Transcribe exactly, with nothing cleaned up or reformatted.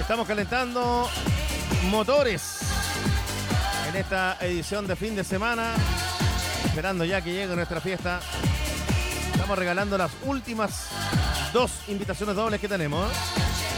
Estamos calentando motores en esta edición de fin de semana, esperando ya que llegue nuestra fiesta. Estamos regalando las últimas dos invitaciones dobles que tenemos.